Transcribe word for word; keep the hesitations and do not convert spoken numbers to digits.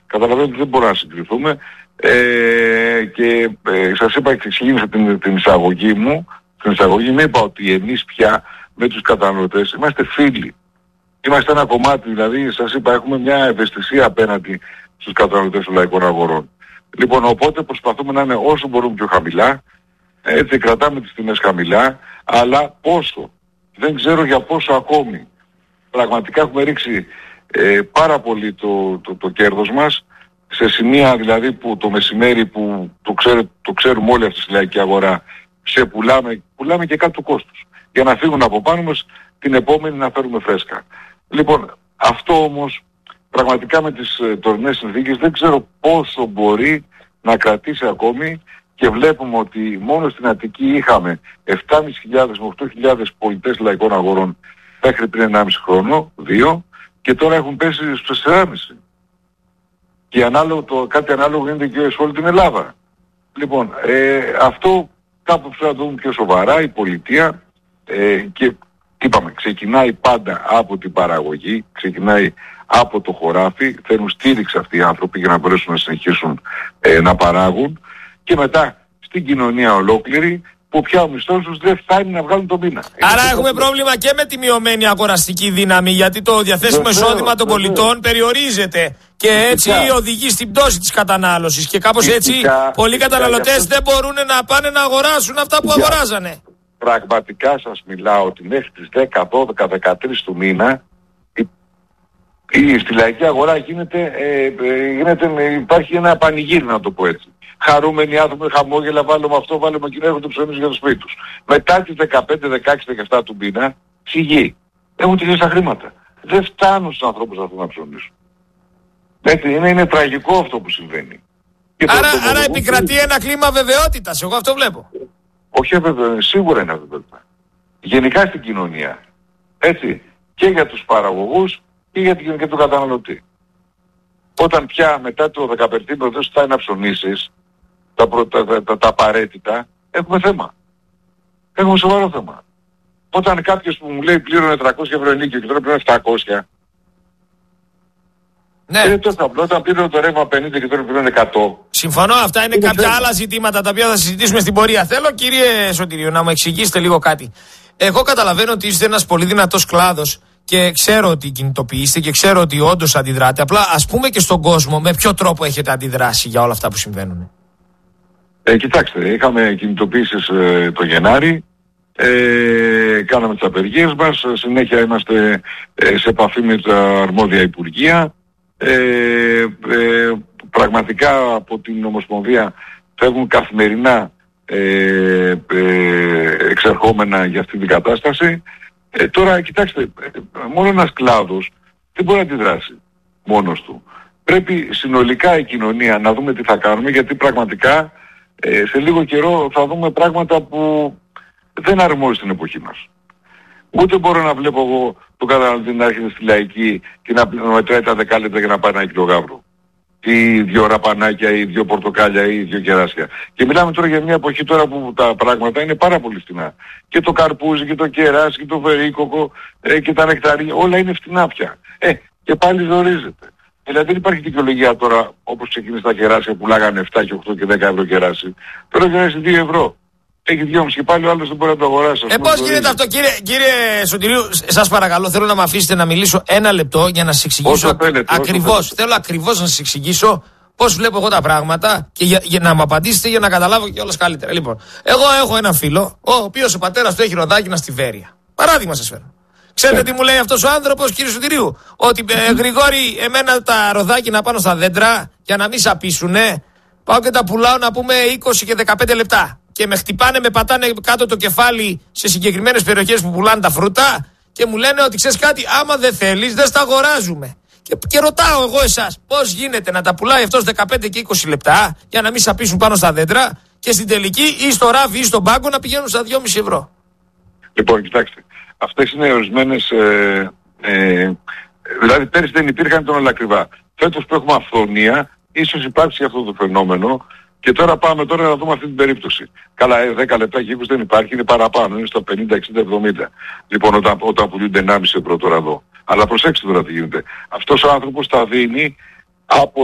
Καταλαβαίνετε ότι δεν μπορούμε να συγκριθούμε. Ε, και ε, σας είπα και ξεκίνησα την, την εισαγωγή μου. Στην εισαγωγή μου είπα ότι εμείς πια με τους καταναλωτές είμαστε φίλοι. Είμαστε ένα κομμάτι, δηλαδή σας είπα έχουμε μια ευαισθησία απέναντι στους καταναλωτές των λαϊκών αγορών. Λοιπόν, οπότε προσπαθούμε να είναι όσο μπορούμε πιο χαμηλά, έτσι κρατάμε τις τιμές χαμηλά, αλλά πόσο, δεν ξέρω για πόσο ακόμη. Πραγματικά έχουμε ρίξει ε, πάρα πολύ το, το, το κέρδος μας, σε σημεία δηλαδή που το μεσημέρι που το, ξέρε, το ξέρουμε όλοι αυτή στη λαϊκή αγορά, σε πουλάμε, πουλάμε και κάτω του κόστους. Για να φύγουν από πάνω μας την επόμενη να φέρουμε φρέσκα. Λοιπόν, αυτό όμως πραγματικά με τις ε, τωρινές συνθήκες δεν ξέρω πόσο μπορεί να κρατήσει ακόμη, και βλέπουμε ότι μόνο στην Αττική είχαμε επτά χιλιάδες με οκτώ χιλιάδες πολιτές λαϊκών αγορών μέχρι πριν ενάμιση χρόνο, δύο, και τώρα έχουν πέσει στους τεσσεράμισι. Και ανάλογο, το, κάτι ανάλογο γίνεται και σε όλη την Ελλάδα. Λοιπόν, ε, αυτό κάπου πρέπει να το δούμε πιο σοβαρά η πολιτεία, ε, και είπαμε, ξεκινάει πάντα από την παραγωγή, ξεκινάει από το χωράφι, θέλουν στήριξη αυτοί οι άνθρωποι για να μπορέσουν να συνεχίσουν ε, να παράγουν, και μετά στην κοινωνία ολόκληρη που πια ο μισθός τους δεν φτάνει να βγάλουν τον μήνα. Άρα έχουμε πρόβλημα. πρόβλημα και με τη μειωμένη αγοραστική δύναμη, γιατί το διαθέσιμο εισόδημα των πολιτών περιορίζεται και έτσι φυσικά οδηγεί στην πτώση της κατανάλωσης, και κάπως φυσικά, έτσι πολλοί καταναλωτές αυτό δεν μπορούν να πάνε να αγοράσουν αυτά που αγοράζανε. Πραγματικά σας μιλάω ότι μέχρι τις δέκα, δώδεκα, δεκατρείς του μήνα η, η, στη λαϊκή αγορά γίνεται, ε, ε, γίνεται, υπάρχει ένα πανηγύρι, να το πω έτσι. Χαρούμενοι άνθρωποι, χαμόγελα, βάλουμε αυτό, βάλουμε εκείνο, έχουν το ψωμί για το σπίτι τους. Μετά τις δεκαπέντε, δεκαέξι, δεκαεπτά του μήνα, σιγή. Έχουν τελειώσει τα χρήματα. Δεν φτάνουν στους ανθρώπους αυτούς να ψωνίσουν. Έτσι, είναι, είναι τραγικό αυτό που συμβαίνει. Και άρα το, το, άρα το, επικρατεί το, ένα κλίμα βεβαιότητας, εγώ αυτό βλέπω. Όχι αβεβαιότητα, σίγουρα είναι αβεβαιότητα. Γενικά στην κοινωνία. Έτσι, και για τους παραγωγούς και για την, και τον καταναλωτή. Όταν πια μετά το δεκαπεντήμερο δεν σου φτάνει να ψωνίσεις τα, τα, τα, τα, τα απαραίτητα, έχουμε θέμα. Έχουμε σοβαρό θέμα. Όταν κάποιος που μου λέει πλήρωνε τριακόσια ευρώ ενίκιο και τώρα πλήρωνε επτακόσια, ναι, είναι τόσο απλό. Όταν πλήρωνε το ρεύμα πενήντα και τώρα πλήρωνε εκατό. Συμφωνώ, αυτά είναι, είναι κάποια θέμα. Άλλα ζητήματα τα οποία θα συζητήσουμε στην πορεία. Θέλω, κύριε Σωτηρίου, να μου εξηγήσετε λίγο κάτι. Εγώ καταλαβαίνω ότι είστε ένας πολύ δυνατός κλάδος και ξέρω ότι κινητοποιείστε και ξέρω ότι όντως αντιδράτε. Απλά ας πούμε και στον κόσμο με ποιο τρόπο έχετε αντιδράσει για όλα αυτά που συμβαίνουν. Ε, κοιτάξτε, είχαμε κινητοποίησεις ε, το Γενάρη, ε, κάναμε τις απεργίες μας, συνέχεια είμαστε ε, σε επαφή με τα αρμόδια υπουργεία. Ε, ε, πραγματικά από την Ομοσπονδία φεύγουν καθημερινά ε, ε, εξερχόμενα για αυτή την κατάσταση. Ε, τώρα κοιτάξτε, μόνο ένας κλάδος δεν μπορεί να αντιδράσει μόνος του. Πρέπει συνολικά η κοινωνία να δούμε τι θα κάνουμε, γιατί πραγματικά ε, σε λίγο καιρό θα δούμε πράγματα που δεν αρμόζει στην εποχή μας. Ούτε μπορώ να βλέπω εγώ τον καταναλωτή να έρχεται στη λαϊκή και να μετράει τα δεκάλεπτα για να πάρει ένα κιλό γάβρο. Ή δύο ραπανάκια ή δύο πορτοκάλια ή δύο κεράσια. Και μιλάμε τώρα για μια εποχή τώρα που τα πράγματα είναι πάρα πολύ φτηνά. Και το καρπούζι και το κεράσι και το βερίκοκο ε, και τα νεκταρία, όλα είναι φτηνά πια. Ε, και πάλι ζορίζεται. Δηλαδή δεν υπάρχει δικαιολογία τώρα, όπως ξεκίνησε τα κεράσια που πουλάγανε επτά και οκτώ και δέκα ευρώ κεράσι. Τώρα κεράσι δύο ευρώ. Έχει δυόμισι και πάλι ο άλλος δεν μπορεί να το αγοράσει. Ε, πώς γίνεται αυτό, κύριε, κύριε Σωτηρίου, σας παρακαλώ, θέλω να με αφήσετε να μιλήσω ένα λεπτό για να σας εξηγήσω ακριβώς. Θέλω ακριβώς να σας εξηγήσω πώς βλέπω εγώ τα πράγματα και για, για να μου απαντήσετε για να καταλάβω και όλος καλύτερα. Λοιπόν, εγώ έχω έναν φίλο, ο οποίος ο πατέρας του έχει ροδάκινα στη Βέρεια. Παράδειγμα σας φέρνω. Ξέρετε τι μου λέει αυτός ο άνθρωπος, κύριε Σωτηρίου? Ότι ε, Γρηγόρη, εμένα τα ροδάκινα πάνω στα δέντρα, για να μην σαπίσουνε, πάω και τα πουλάω να πούμε είκοσι και δεκαπέντε λεπτά. Και με χτυπάνε, με πατάνε κάτω το κεφάλι σε συγκεκριμένες περιοχές που πουλάνε τα φρούτα και μου λένε ότι ξέρεις κάτι, άμα δεν θέλεις δεν στα αγοράζουμε. Και, και ρωτάω εγώ εσάς, πώς γίνεται να τα πουλάει αυτός δεκαπέντε και είκοσι λεπτά για να μην σαπίσουν πάνω στα δέντρα και στην τελική ή στο ράφι ή στον πάγκο να πηγαίνουν στα δυόμισι ευρώ. Λοιπόν, κοιτάξτε, αυτές είναι ορισμένες, ε, ε, δηλαδή πέρυσι δεν υπήρχαν, τον όλα ακριβά. Φέτος που έχουμε αυθονία, ίσως υπάρξει αυτό το φαινόμενο. Και τώρα πάμε τώρα να δούμε αυτή την περίπτωση. Καλά, δέκα λεπτά και είκοσι δεν υπάρχει, είναι παραπάνω, είναι στο πενήντα, εξήντα, εβδομήντα. Λοιπόν, όταν, όταν πουλούνται ενάμιση ευρώ τώρα εδώ. Αλλά προσέξτε τώρα τι γίνεται. Αυτός ο άνθρωπος τα δίνει από